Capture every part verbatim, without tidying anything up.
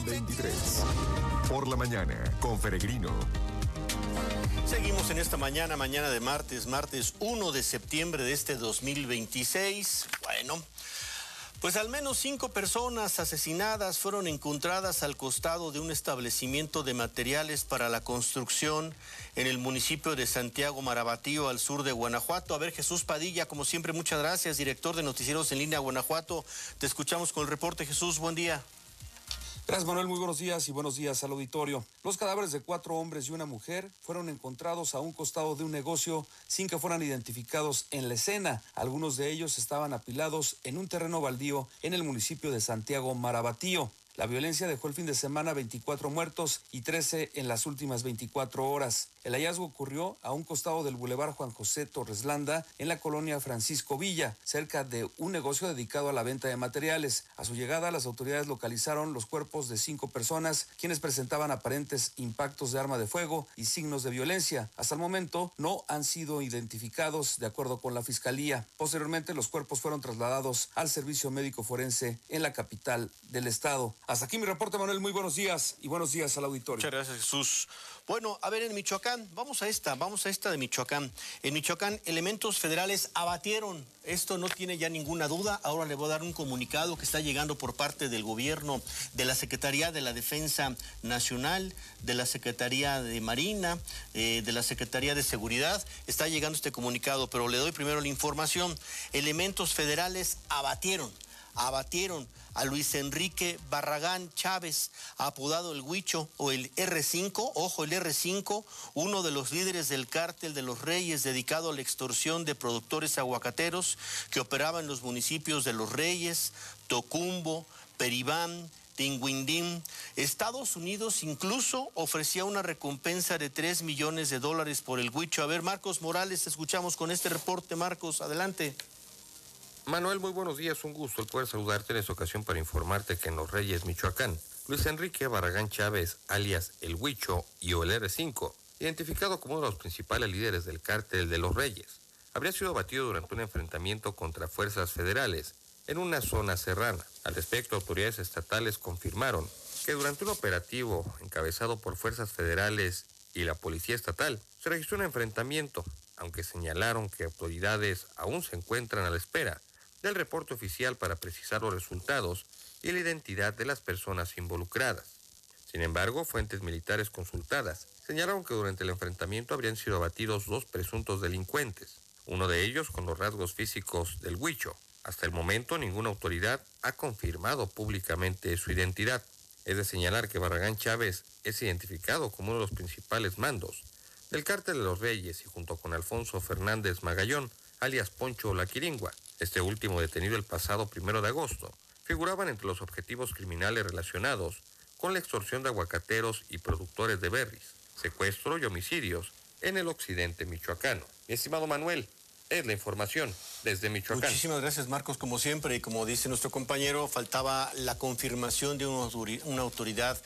veintitrés. Por la mañana, con Peregrino. Seguimos en esta mañana, mañana de martes, martes uno de septiembre de este dos mil veintiséis. Bueno, pues al menos cinco personas asesinadas fueron encontradas al costado de un establecimiento de materiales para la construcción en el municipio de Santiago Marabatío, al sur de Guanajuato. A ver, Jesús Padilla, como siempre, muchas gracias, director de Noticieros en Línea Guanajuato. Te escuchamos con el reporte. Jesús, buen día. Gracias, Manuel, muy buenos días y buenos días al auditorio. Los cadáveres de cuatro hombres y una mujer fueron encontrados a un costado de un negocio sin que fueran identificados en la escena. Algunos de ellos estaban apilados en un terreno baldío en el municipio de Santiago Marabatío. La violencia dejó el fin de semana veinticuatro muertos y trece en las últimas veinticuatro horas. El hallazgo ocurrió a un costado del Boulevard Juan José Torres Landa, en la colonia Francisco Villa, cerca de un negocio dedicado a la venta de materiales. A su llegada, las autoridades localizaron los cuerpos de cinco personas, quienes presentaban aparentes impactos de arma de fuego y signos de violencia. Hasta el momento no han sido identificados, de acuerdo con la Fiscalía. Posteriormente, los cuerpos fueron trasladados al Servicio Médico Forense en la capital del estado. Hasta aquí mi reporte, Manuel. Muy buenos días y buenos días al auditorio. Muchas gracias, Jesús. Bueno, a ver, en Michoacán, vamos a esta, vamos a esta de Michoacán. En Michoacán, elementos federales abatieron. Esto no tiene ya ninguna duda. Ahora le voy a dar un comunicado que está llegando por parte del gobierno, de la Secretaría de la Defensa Nacional, de la Secretaría de Marina, eh, de la Secretaría de Seguridad. Está llegando este comunicado, pero le doy primero la información. Elementos federales abatieron. Abatieron a Luis Enrique Barragán Chávez, apodado el Huicho o el erre cinco, ojo, el erre cinco, uno de los líderes del cártel de los Reyes dedicado a la extorsión de productores aguacateros que operaba en los municipios de Los Reyes, Tocumbo, Peribán, Tinguindín. Estados Unidos incluso ofrecía una recompensa de tres millones de dólares por el Huicho. A ver, Marcos Morales, te escuchamos con este reporte. Marcos, adelante. Manuel, muy buenos días, un gusto el poder saludarte en esta ocasión para informarte que en Los Reyes, Michoacán, Luis Enrique Barragán Chávez, alias El Huicho y o el erre cinco, identificado como uno de los principales líderes del cártel de Los Reyes, habría sido abatido durante un enfrentamiento contra fuerzas federales en una zona serrana. Al respecto, autoridades estatales confirmaron que durante un operativo encabezado por fuerzas federales y la policía estatal, se registró un enfrentamiento, aunque señalaron que autoridades aún se encuentran a la espera del reporte oficial para precisar los resultados y la identidad de las personas involucradas. Sin embargo, fuentes militares consultadas señalaron que durante el enfrentamiento habrían sido abatidos dos presuntos delincuentes, uno de ellos con los rasgos físicos del Huicho. Hasta el momento, ninguna autoridad ha confirmado públicamente su identidad. Es de señalar que Barragán Chávez es identificado como uno de los principales mandos del cártel de los Reyes y junto con Alfonso Fernández Magallón, alias Poncho La Quiringua, este último detenido el pasado primero de agosto, figuraban entre los objetivos criminales relacionados con la extorsión de aguacateros y productores de berries, secuestro y homicidios en el occidente michoacano. Mi estimado Manuel, es la información desde Michoacán. Muchísimas gracias, Marcos, como siempre, y como dice nuestro compañero, faltaba la confirmación de una autoridad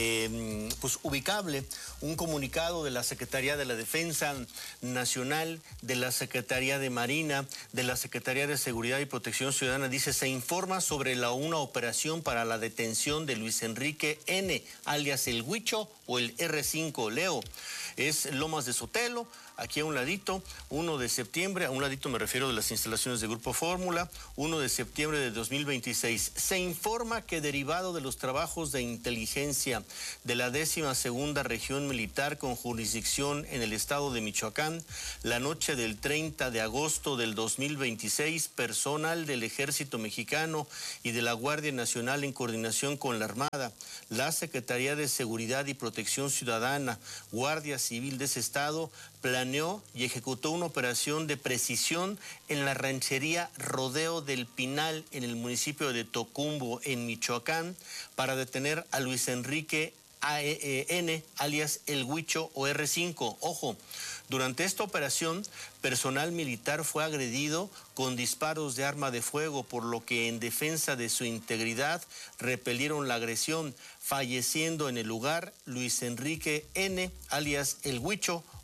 eh, pues ubicable, un comunicado de la Secretaría de la Defensa Nacional, de la Secretaría de Marina, de la Secretaría de Seguridad y Protección Ciudadana. Dice, se informa sobre la una operación para la detención de Luis Enrique N., alias el Huicho o el erre cinco. Leo, es Lomas de Sotelo, aquí a un ladito, uno de septiembre, a un ladito me refiero de las instalaciones de Grupo Fórmula, uno de septiembre de dos mil veintiséis. Se informa que derivado de los trabajos de inteligencia de la décima segunda región militar con jurisdicción en el estado de Michoacán, la noche del treinta de agosto del dos mil veintiséis, personal del Ejército Mexicano y de la Guardia Nacional en coordinación con la Armada, la Secretaría de Seguridad y Protección Ciudadana, Guardia Civil de ese estado, planeó y ejecutó una operación de precisión en la ranchería Rodeo del Pinal, en el municipio de Tocumbo, en Michoacán, para detener a Luis Enrique N., alias El Huicho o erre cinco. Ojo, durante esta operación, personal militar fue agredido con disparos de arma de fuego, por lo que en defensa de su integridad repelieron la agresión, falleciendo en el lugar Luis Enrique N., alias El Huicho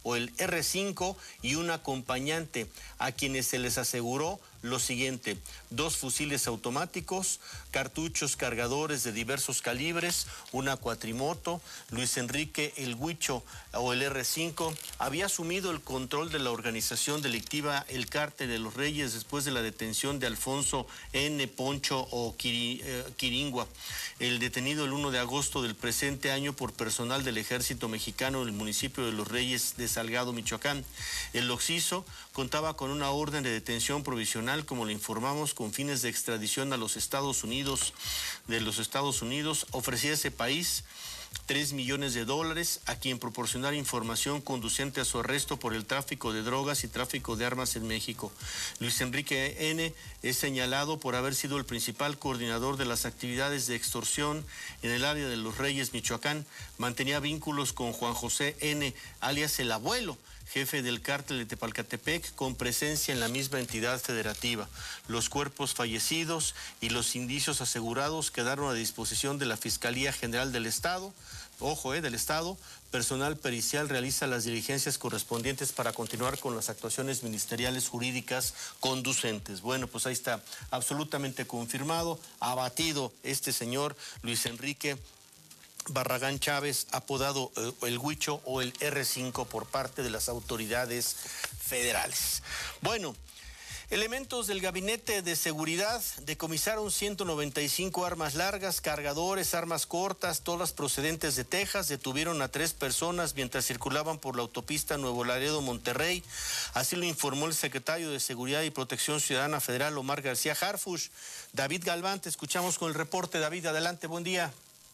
o el erre cinco y un acompañante, a quienes se les aseguró lo siguiente: dos fusiles automáticos, cartuchos cargadores de diversos calibres, una cuatrimoto. Luis Enrique El Huicho o el erre cinco había asumido el control de la organización delictiva El Cártel de los Reyes después de la detención de Alfonso N. Poncho o Quiri, eh, Quiringua, el detenido el primero de agosto del presente año por personal del Ejército Mexicano en el municipio de Los Reyes de Salgado, Michoacán. El occiso contaba con una orden de detención provisional, como le informamos, con fines de extradición a los Estados Unidos. De los Estados Unidos ofrecía a ese país tres millones de dólares a quien proporcionara información conducente a su arresto por el tráfico de drogas y tráfico de armas en México. Luis Enrique N. es señalado por haber sido el principal coordinador de las actividades de extorsión en el área de Los Reyes, Michoacán. Mantenía vínculos con Juan José N., alias el Abuelo, jefe del cártel de Tepalcatepec, con presencia en la misma entidad federativa. Los cuerpos fallecidos y los indicios asegurados quedaron a disposición de la Fiscalía General del Estado. Ojo, eh, del Estado. Personal pericial realiza las diligencias correspondientes para continuar con las actuaciones ministeriales jurídicas conducentes. Bueno, pues ahí está, absolutamente confirmado, abatido este señor Luis Enrique Barragán Chávez, apodado eh, el Huicho o el erre cinco por parte de las autoridades federales. Bueno, elementos del Gabinete de Seguridad decomisaron ciento noventa y cinco armas largas, cargadores, armas cortas, todas procedentes de Texas. Detuvieron a tres personas mientras circulaban por la autopista Nuevo Laredo-Monterrey. Así lo informó el secretario de Seguridad y Protección Ciudadana Federal, Omar García Harfuch. David Galván, te escuchamos con el reporte. David, adelante, buen día.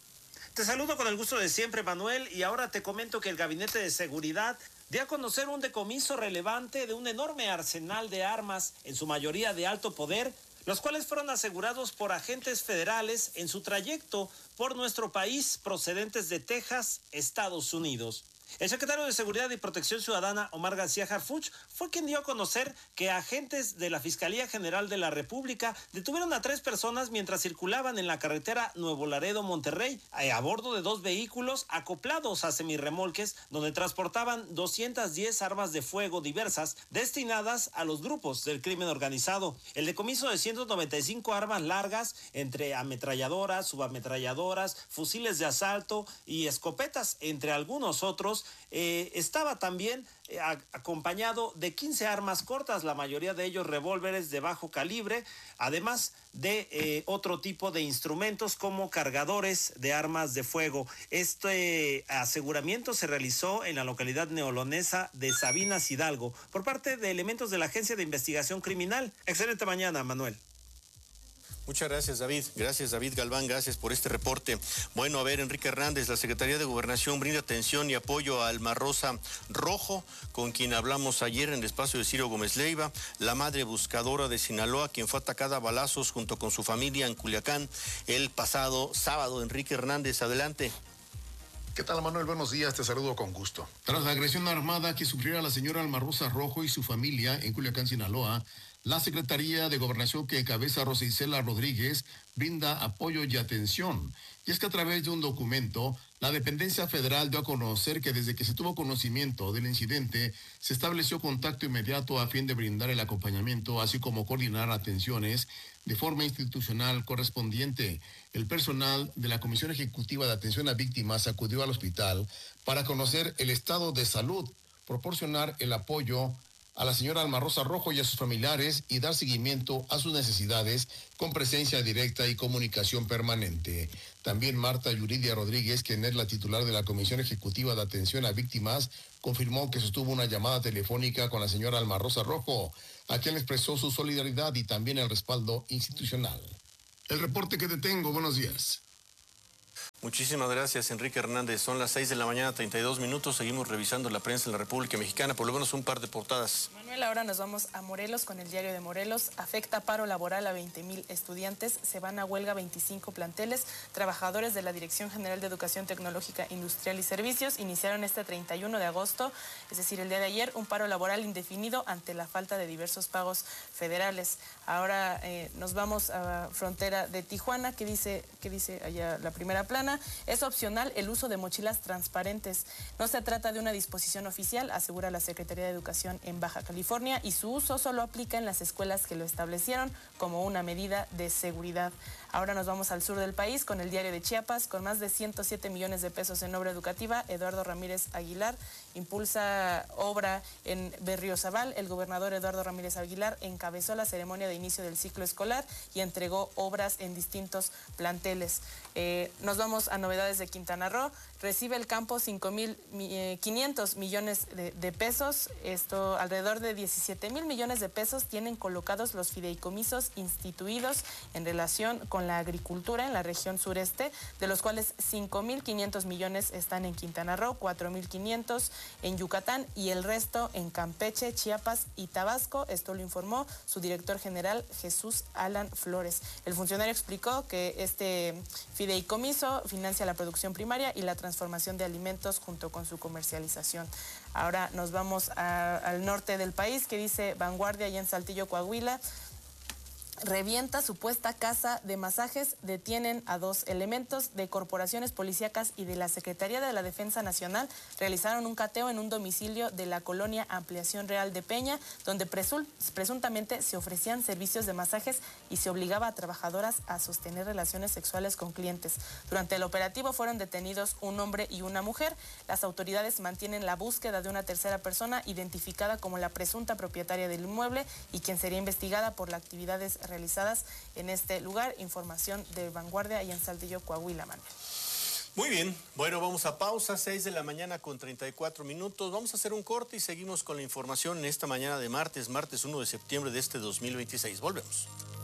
Te saludo con el gusto de siempre, Manuel, y ahora te comento que el Gabinete de Seguridad dio a conocer un decomiso relevante de un enorme arsenal de armas, en su mayoría de alto poder, los cuales fueron asegurados por agentes federales en su trayecto por nuestro país procedentes de Texas, Estados Unidos. El secretario de Seguridad y Protección Ciudadana, Omar García Harfuch, fue quien dio a conocer que agentes de la Fiscalía General de la República detuvieron a tres personas mientras circulaban en la carretera Nuevo Laredo-Monterrey a bordo de dos vehículos acoplados a semirremolques donde transportaban doscientas diez armas de fuego diversas destinadas a los grupos del crimen organizado. El decomiso de ciento noventa y cinco armas largas entre ametralladoras, subametralladoras, fusiles de asalto y escopetas, entre algunos otros, Eh, estaba también eh, a, acompañado de quince armas cortas, la mayoría de ellos revólveres de bajo calibre, además de eh, otro tipo de instrumentos como cargadores de armas de fuego. Este aseguramiento se realizó en la localidad neolonesa de Sabinas, Hidalgo, por parte de elementos de la Agencia de Investigación Criminal. Excelente mañana, Manuel. Muchas gracias, David. Gracias, David Galván. Gracias por este reporte. Bueno, a ver, Enrique Hernández, la Secretaría de Gobernación brinda atención y apoyo a Alma Rosa Rojo, con quien hablamos ayer en el espacio de Ciro Gómez Leiva, la madre buscadora de Sinaloa, quien fue atacada a balazos junto con su familia en Culiacán el pasado sábado. Enrique Hernández, adelante. ¿Qué tal, Manuel? Buenos días, te saludo con gusto. Tras la agresión armada que sufriera la señora Alma Rosa Rojo y su familia en Culiacán, Sinaloa, la Secretaría de Gobernación que encabeza Rosa Isela Rodríguez brinda apoyo y atención. Y es que a través de un documento, la dependencia federal dio a conocer que desde que se tuvo conocimiento del incidente, se estableció contacto inmediato a fin de brindar el acompañamiento, así como coordinar atenciones de forma institucional correspondiente. El personal de la Comisión Ejecutiva de Atención a Víctimas acudió al hospital para conocer el estado de salud, proporcionar el apoyo a la señora Alma Rosa Rojo y a sus familiares y dar seguimiento a sus necesidades con presencia directa y comunicación permanente. También Marta Yuridia Rodríguez, quien es la titular de la Comisión Ejecutiva de Atención a Víctimas, confirmó que sostuvo una llamada telefónica con la señora Alma Rosa Rojo, a quien expresó su solidaridad y también el respaldo institucional. El reporte que te tengo, buenos días. Muchísimas gracias, Enrique Hernández. Son las seis de la mañana, treinta y dos minutos. Seguimos revisando la prensa en la República Mexicana, por lo menos un par de portadas. Manuel, ahora nos vamos a Morelos con el Diario de Morelos. Afecta paro laboral a veinte mil estudiantes. Se van a huelga veinticinco planteles. Trabajadores de la Dirección General de Educación Tecnológica, Industrial y Servicios iniciaron este treinta y uno de agosto, es decir, el día de ayer, un paro laboral indefinido ante la falta de diversos pagos federales. Ahora eh, nos vamos a la frontera de Tijuana. ¿Qué dice, qué dice allá la primera plana? menciona, es opcional el uso de mochilas transparentes. No se trata de una disposición oficial, asegura la Secretaría de Educación en Baja California, y su uso solo aplica en las escuelas que lo establecieron como una medida de seguridad. Ahora nos vamos al sur del país con el Diario de Chiapas. Con más de ciento siete millones de pesos en obra educativa, Eduardo Ramírez Aguilar impulsa obra en Berriozabal. El gobernador Eduardo Ramírez Aguilar encabezó la ceremonia de inicio del ciclo escolar y entregó obras en distintos planteles. Eh, nos vamos a novedades de Quintana Roo. Recibe el campo cinco mil quinientos millones de, de pesos. Esto, alrededor de diecisiete mil millones de pesos tienen colocados los fideicomisos instituidos en relación con la agricultura en la región sureste, de los cuales cinco mil quinientos millones están en Quintana Roo, cuatro mil quinientos en Yucatán y el resto en Campeche, Chiapas y Tabasco. Esto lo informó su director general, Jesús Alan Flores. El funcionario explicó que este fideicomiso financia la producción primaria y la transformación de alimentos junto con su comercialización. Ahora nos vamos a, al norte del país, que dice Vanguardia, allá en Saltillo, Coahuila. Revienta supuesta casa de masajes, detienen a dos elementos de corporaciones policíacas y de la Secretaría de la Defensa Nacional. Realizaron un cateo en un domicilio de la colonia Ampliación Real de Peña, donde presul- presuntamente se ofrecían servicios de masajes y se obligaba a trabajadoras a sostener relaciones sexuales con clientes. Durante el operativo fueron detenidos un hombre y una mujer. Las autoridades mantienen la búsqueda de una tercera persona identificada como la presunta propietaria del inmueble y quien sería investigada por las actividades realizadas en este lugar. Información de Vanguardia y en Saltillo, Coahuila, Manuel. Muy bien, bueno, vamos a pausa, seis de la mañana con treinta y cuatro minutos. Vamos a hacer un corte y seguimos con la información en esta mañana de martes, martes uno de septiembre de este dos mil veintiséis. Volvemos.